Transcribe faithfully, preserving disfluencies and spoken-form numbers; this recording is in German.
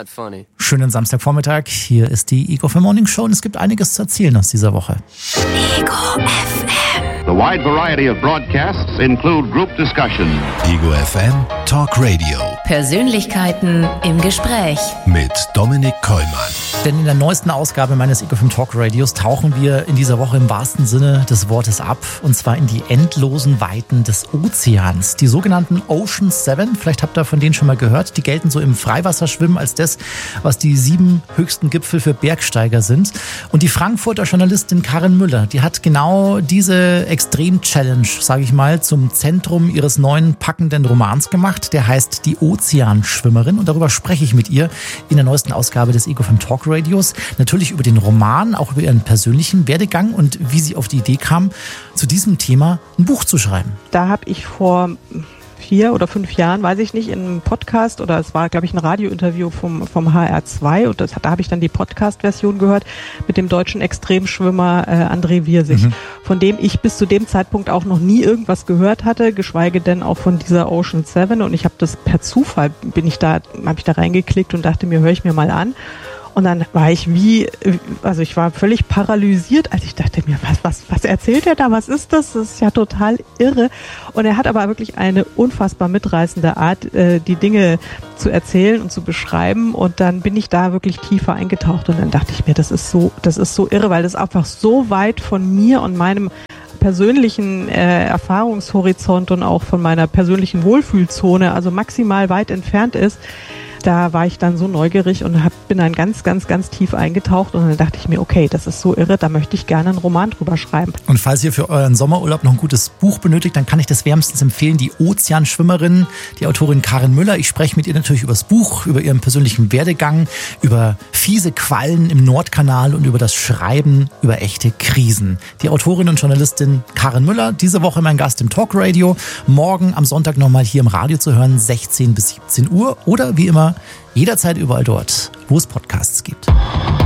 not funny. Schönen Samstagvormittag. Hier ist die Ego F M Morning Show und es gibt einiges zu erzählen aus dieser Woche. Ego F M. The wide variety of broadcasts include group discussion. Ego F M Talk Radio. Persönlichkeiten im Gespräch. Mit Dominik Kollmann. Denn in der neuesten Ausgabe meines Ego F M Talk Radios tauchen wir in dieser Woche im wahrsten Sinne des Wortes ab. Und zwar in die endlosen Weiten des Ozeans. Die sogenannten Ocean Seven. Vielleicht habt ihr von denen schon mal gehört. Die gelten so im Freiwasserschwimmen als das, was die sieben höchsten Gipfel für Bergsteiger sind. Und die Frankfurter Journalistin Karin Müller, die hat genau diese Extrem-Challenge, sage ich mal, zum Zentrum ihres neuen packenden Romans gemacht. Der heißt Die Ozeanschwimmerin und darüber spreche ich mit ihr in der neuesten Ausgabe des Ego F M Talk Radios. Natürlich über den Roman, auch über ihren persönlichen Werdegang und wie sie auf die Idee kam, zu diesem Thema ein Buch zu schreiben. Da habe ich vor vier oder fünf Jahren, weiß ich nicht, in einem Podcast oder es war, glaube ich, ein Radiointerview vom, vom H R zwei und das, da habe ich dann die Podcast-Version gehört mit dem deutschen Extremschwimmer äh, André Wirsig, mhm. von dem ich bis zu dem Zeitpunkt auch noch nie irgendwas gehört hatte, geschweige denn auch von dieser Ocean Seven und ich habe das per Zufall, bin ich da, habe ich da reingeklickt und dachte mir, höre ich mir mal an. Und dann war ich wie, also ich war völlig paralysiert, als ich dachte mir, was, was, was erzählt er da? Was ist das? Das ist ja total irre. Und er hat aber wirklich eine unfassbar mitreißende Art, die Dinge zu erzählen und zu beschreiben. Und dann bin ich da wirklich tiefer eingetaucht und dann dachte ich mir, das ist so, das ist so irre, weil das einfach so weit von mir und meinem persönlichen äh, Erfahrungshorizont und auch von meiner persönlichen Wohlfühlzone, also maximal weit entfernt ist. Da war ich dann so neugierig und hab, bin dann ganz, ganz, ganz tief eingetaucht und dann dachte ich mir, okay, das ist so irre, da möchte ich gerne einen Roman drüber schreiben. Und falls ihr für euren Sommerurlaub noch ein gutes Buch benötigt, dann kann ich das wärmstens empfehlen, Die Ozeanschwimmerin, die Autorin Karin Müller. Ich spreche mit ihr natürlich über das Buch, über ihren persönlichen Werdegang, über fiese Quallen im Nordkanal und über das Schreiben über echte Krisen. Die Autorin und Journalistin Karin Müller, diese Woche mein Gast im Talk Radio, morgen am Sonntag nochmal hier im Radio zu hören, sechzehn bis siebzehn Uhr oder wie immer jederzeit überall dort, wo es Podcasts gibt.